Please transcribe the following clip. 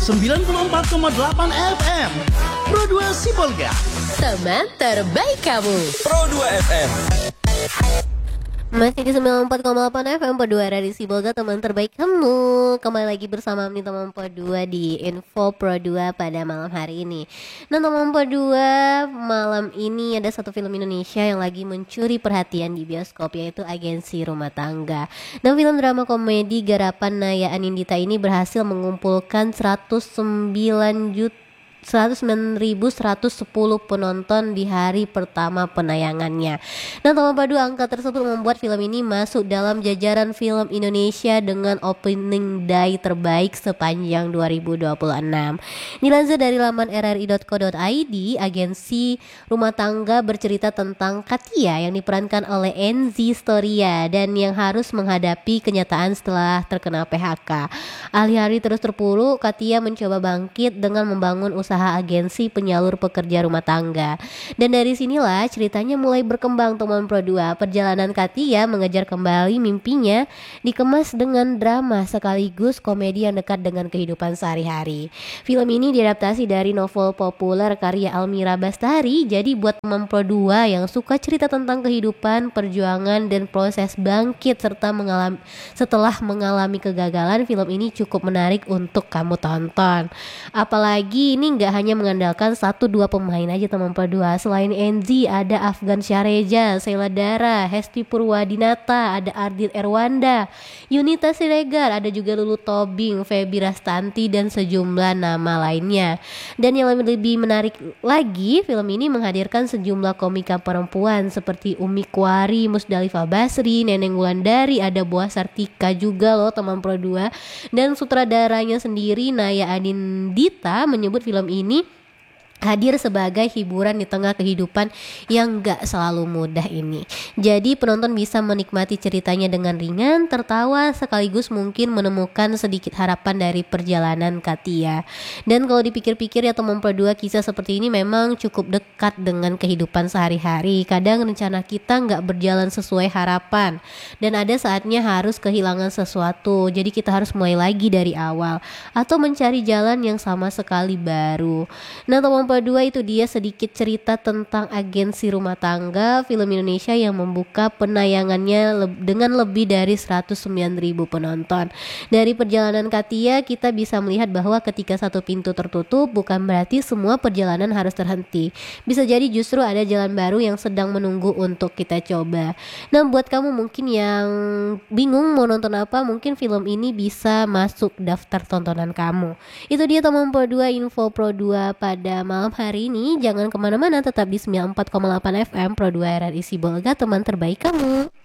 94,8 FM. Pro 2 Sibolga, teman terbaik kamu. Pro 2 FM. Masih di 94,8 FM Pro 2 Radio Sibolga, teman terbaik kamu. Kembali lagi bersama nih teman Pro 2 di Info Pro 2 pada malam hari ini. Nah teman Pro 2, malam ini ada satu film Indonesia yang lagi mencuri perhatian di bioskop, yaitu Agensi Rumah Tangga. Dan film drama komedi garapan Naya Anindita ini berhasil mengumpulkan 109.110 penonton di hari pertama penayangannya. Nah teman padu, angka tersebut membuat film ini masuk dalam jajaran film Indonesia dengan opening day terbaik sepanjang 2026. Dilansir dari laman rri.co.id, Agensi Rumah Tangga bercerita tentang Katia yang diperankan oleh Enzi Storia dan yang harus menghadapi kenyataan setelah terkena PHK. Alih-alih terus terpuruk, Katia mencoba bangkit dengan membangun usaha agensi penyalur pekerja rumah tangga. Dan dari sinilah ceritanya mulai berkembang teman Pro 2. Perjalanan Katia mengejar kembali mimpinya dikemas dengan drama sekaligus komedi yang dekat dengan kehidupan sehari-hari. Film ini diadaptasi dari novel populer karya Almira Bastari. Jadi buat teman Pro 2 yang suka cerita tentang kehidupan, perjuangan dan proses bangkit setelah mengalami kegagalan, film ini cukup menarik untuk kamu tonton. Apalagi ini nggak hanya mengandalkan 1-2 pemain aja teman Pro 2. Selain Enzi ada Afgan Syahreja, Sheila Dara, Hesti Purwadinata, ada Ardit Erwanda, Yunita Siregar, ada juga Lulu Tobing, Feby Rastanti dan sejumlah nama lainnya. Dan yang lebih menarik lagi, film ini menghadirkan sejumlah komika perempuan seperti Umi Kwari, Musdalifah Basri, Neneng Wulandari, ada Boa Sartika juga loh teman Pro 2. Dan sutradaranya sendiri Naya Anindita menyebut film ini hadir sebagai hiburan di tengah kehidupan yang gak selalu mudah ini. Jadi penonton bisa menikmati ceritanya dengan ringan, tertawa, sekaligus mungkin menemukan sedikit harapan dari perjalanan Katia. Dan kalau dipikir-pikir ya teman Pro 2, kisah seperti ini memang cukup dekat dengan kehidupan sehari-hari. Kadang rencana kita gak berjalan sesuai harapan, dan ada saatnya harus kehilangan sesuatu. Jadi kita harus mulai lagi dari awal atau mencari jalan yang sama sekali baru. Nah teman Pro 2, itu dia sedikit cerita tentang Agensi Rumah Tangga, film Indonesia yang membuka penayangannya dengan lebih dari 109.000 penonton. Dari perjalanan Katia kita bisa melihat bahwa ketika satu pintu tertutup bukan berarti semua perjalanan harus terhenti. Bisa jadi justru ada jalan baru yang sedang menunggu untuk kita coba. Nah buat kamu mungkin yang bingung mau nonton apa, mungkin film ini bisa masuk daftar tontonan kamu. Itu dia teman Pro 2, info Pro 2 pada malam hari ini. Jangan kemana-mana, tetap di 94,8 FM Pro 2 RRI Sibolga, teman terbaik kamu.